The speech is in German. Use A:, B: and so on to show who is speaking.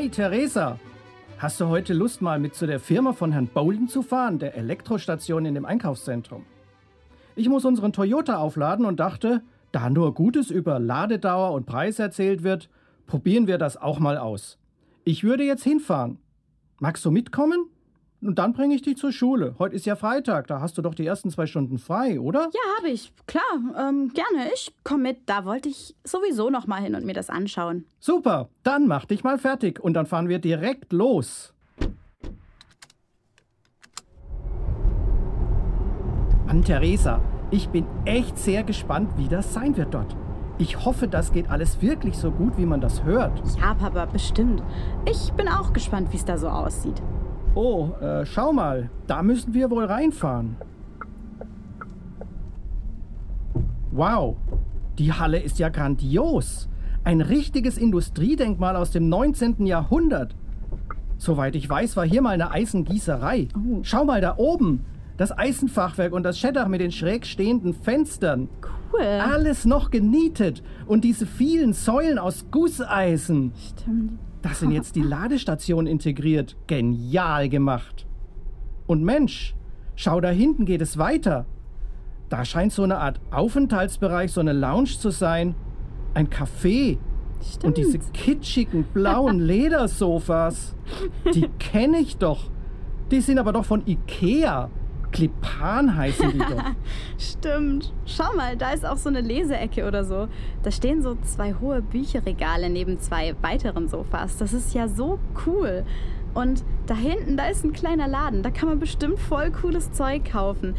A: Hi, Theresa. Hast du heute Lust, mal mit zu der Firma von Herrn Bolden zu fahren, der Elektrostation in dem Einkaufszentrum? Ich muss unseren Toyota aufladen und dachte, da nur Gutes über Ladedauer und Preis erzählt wird, probieren wir das auch mal aus. Ich würde jetzt hinfahren. Magst du mitkommen? Und dann bringe ich dich zur Schule. Heute ist ja Freitag, da hast du doch die ersten 2 Stunden frei, oder?
B: Ja, habe ich. Klar, gerne. Ich komme mit. Da wollte ich sowieso noch mal hin und mir das anschauen.
A: Super, dann mach dich mal fertig und dann fahren wir direkt los. Mann, Theresa, ich bin echt sehr gespannt, wie das sein wird dort. Ich hoffe, das geht alles wirklich so gut, wie man das hört.
B: Ja, Papa, bestimmt. Ich bin auch gespannt, wie es da so aussieht.
A: Oh, schau mal, da müssen wir wohl reinfahren. Wow, die Halle ist ja grandios. Ein richtiges Industriedenkmal aus dem 19. Jahrhundert. Soweit ich weiß, war hier mal eine Eisengießerei.
B: Oh.
A: Schau mal da oben, das Eisenfachwerk und das Scheddach mit den schräg stehenden Fenstern.
B: Cool.
A: Alles noch genietet und diese vielen Säulen aus Gusseisen.
B: Stimmt.
A: Da sind jetzt die Ladestationen integriert. Genial gemacht. Und Mensch, schau, da hinten geht es weiter. Da scheint so eine Art Aufenthaltsbereich, so eine Lounge zu sein. Ein Café.
B: Stimmt.
A: Und diese kitschigen blauen Ledersofas, die kenne ich doch. Die sind aber doch von Ikea. Klipan heißen die doch.
B: Stimmt. Schau mal, da ist auch so eine Leseecke oder so. Da stehen so 2 hohe Bücherregale neben 2 weiteren Sofas. Das ist ja so cool. Und da hinten, da ist ein kleiner Laden. Da kann man bestimmt voll cooles Zeug kaufen.